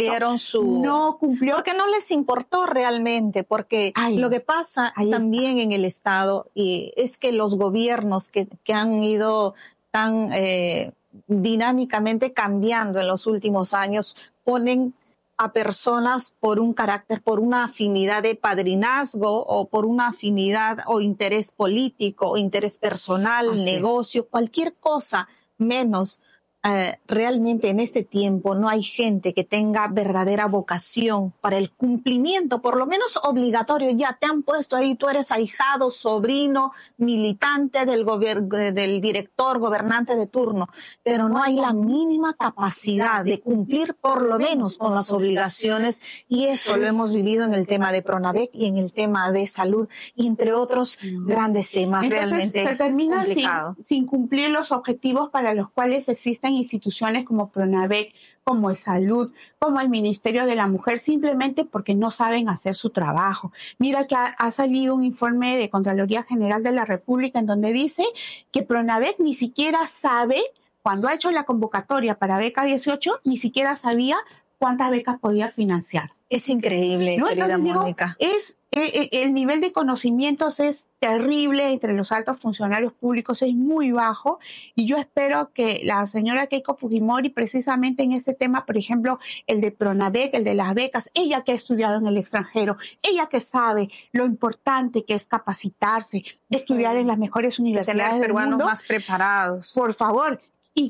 No cumplió. Porque no les importó realmente, porque lo que pasa también en el Estado es que los gobiernos que han ido tan dinámicamente cambiando en los últimos años ponen a personas por un carácter, por una afinidad de padrinazgo o por una afinidad o interés político o interés personal, negocio, cualquier cosa menos realmente en este tiempo no hay gente que tenga verdadera vocación para el cumplimiento, por lo menos obligatorio. Ya te han puesto ahí, tú eres ahijado, sobrino, militante del director, gobernante de turno, pero no hay la mínima capacidad de cumplir por lo menos con las obligaciones, y eso lo hemos vivido en el tema de Pronavec y en el tema de salud y entre otros grandes temas. Entonces, realmente se termina complicado. sin cumplir los objetivos para los cuales existen en instituciones como Pronavec, como el Salud, como el Ministerio de la Mujer, simplemente porque no saben hacer su trabajo. Mira que ha salido un informe de Contraloría General de la República en donde dice que Pronavec ni siquiera sabe, cuando ha hecho la convocatoria para beca 18, ni siquiera sabía cuántas becas podía financiar. Es increíble, ¿no? querida Entonces, Mónica. El nivel de conocimientos es terrible entre los altos funcionarios públicos, es muy bajo, y yo espero que la señora Keiko Fujimori, precisamente en este tema, por ejemplo, el de Pronavec, el de las becas, ella que ha estudiado en el extranjero, ella que sabe lo importante que es capacitarse, estudiar en las mejores universidades tener peruanos del mundo, más preparados. por favor, y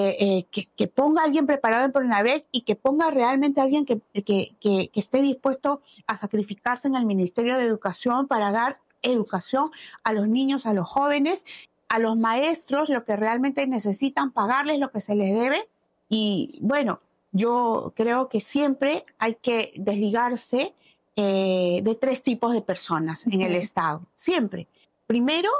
que ponga a alguien preparado en Pronavec y que ponga realmente a alguien que esté dispuesto a sacrificarse en el Ministerio de Educación para dar educación a los niños, a los jóvenes, a los maestros, lo que realmente necesitan, pagarles lo que se les debe. Y bueno, yo creo que siempre hay que desligarse de 3 tipos de personas en el Estado. Siempre. Primero,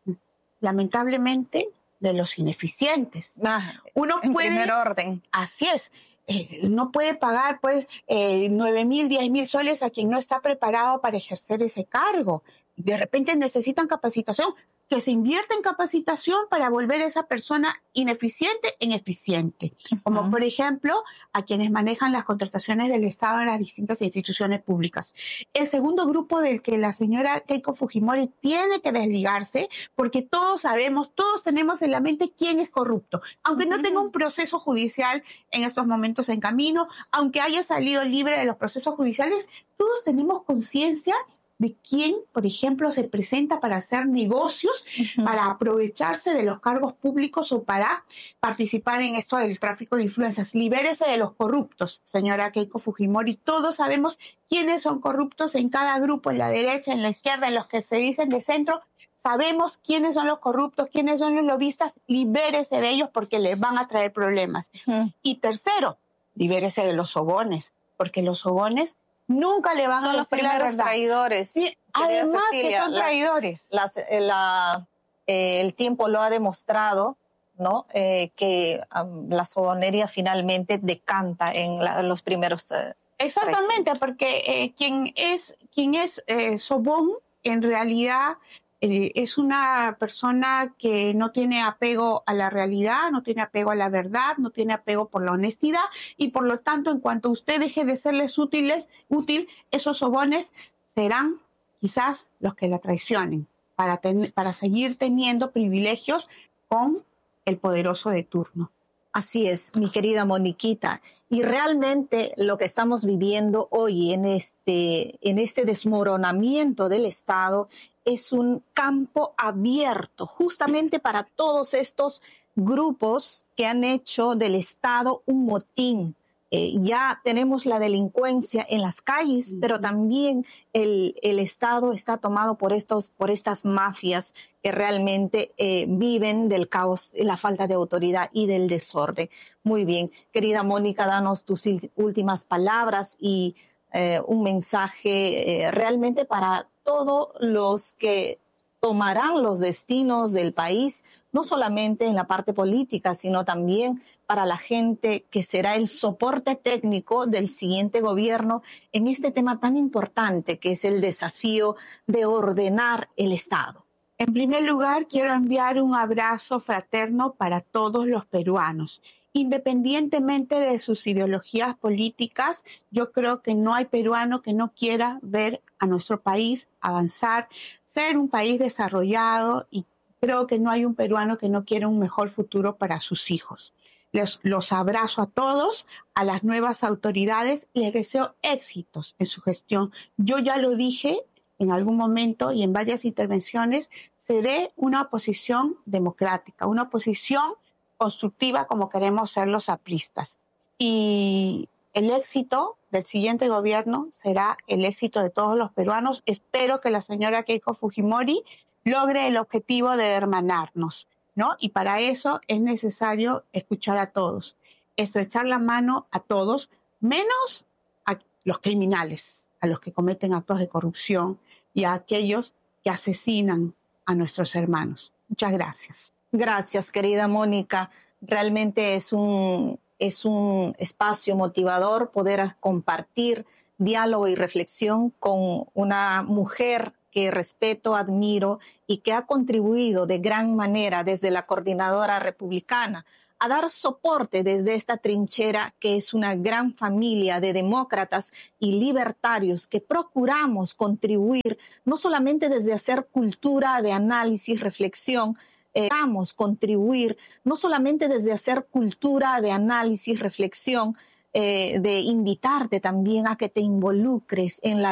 lamentablemente, de los ineficientes. Uno puede, en primer orden. Así es. No puede pagar, pues, 9,000, 10,000 soles a quien no está preparado para ejercer ese cargo. De repente necesitan capacitación, que se invierta en capacitación para volver a esa persona ineficiente en eficiente. Como, por ejemplo, a quienes manejan las contrataciones del Estado en las distintas instituciones públicas. El segundo grupo del que la señora Keiko Fujimori tiene que desligarse, porque todos sabemos, todos tenemos en la mente quién es corrupto. Aunque no tenga un proceso judicial en estos momentos en camino, aunque haya salido libre de los procesos judiciales, todos tenemos conciencia de quién, por ejemplo, se presenta para hacer negocios, para aprovecharse de los cargos públicos o para participar en esto del tráfico de influencias. Libérese de los corruptos, señora Keiko Fujimori. Todos sabemos quiénes son corruptos en cada grupo, en la derecha, en la izquierda, en los que se dicen de centro. Sabemos quiénes son los corruptos, quiénes son los lobistas. Libérese de ellos porque les van a traer problemas. Y tercero, libérese de los sobones, porque los sobones nunca le van a decir la verdad. Son los primeros traidores. Sí, además Cecilia, que son traidores. El tiempo lo ha demostrado, ¿no? Que la sobonería finalmente decanta en los primeros Exactamente, porque quien es sobón en realidad es una persona que no tiene apego a la realidad, no tiene apego a la verdad, no tiene apego por la honestidad, y por lo tanto, en cuanto usted deje de serles útil, esos sobones serán quizás los que la traicionen para seguir teniendo privilegios con el poderoso de turno. Así es, mi querida Moniquita. Y realmente lo que estamos viviendo hoy en este desmoronamiento del Estado es un campo abierto justamente para todos estos grupos que han hecho del Estado un motín. Ya tenemos la delincuencia en las calles, pero también el Estado está tomado por estas mafias que realmente viven del caos, la falta de autoridad y del desorden. Muy bien, querida Mónica, danos tus últimas palabras y un mensaje realmente para todos los que tomarán los destinos del país, no solamente en la parte política, sino también para la gente que será el soporte técnico del siguiente gobierno en este tema tan importante que es el desafío de ordenar el Estado. En primer lugar, quiero enviar un abrazo fraterno para todos los peruanos. Independientemente de sus ideologías políticas, yo creo que no hay peruano que no quiera ver a nuestro país avanzar, ser un país desarrollado, y creo que no hay un peruano que no quiera un mejor futuro para sus hijos. Los abrazo a todos, a las nuevas autoridades, les deseo éxitos en su gestión. Yo ya lo dije en algún momento y en varias intervenciones, seré una oposición democrática, una oposición constructiva como queremos ser los apristas. Y el éxito del siguiente gobierno será el éxito de todos los peruanos. Espero que la señora Keiko Fujimori logre el objetivo de hermanarnos, ¿no? Y para eso es necesario escuchar a todos, estrechar la mano a todos, menos a los criminales, a los que cometen actos de corrupción y a aquellos que asesinan a nuestros hermanos. Muchas gracias. Gracias, querida Mónica. Realmente es un espacio motivador poder compartir diálogo y reflexión con una mujer que respeto, admiro y que ha contribuido de gran manera desde la Coordinadora Republicana a dar soporte desde esta trinchera que es una gran familia de demócratas y libertarios que procuramos contribuir no solamente desde hacer cultura de análisis, reflexión, contribuir no solamente desde hacer cultura de análisis, reflexión, de invitarte también a que te involucres en la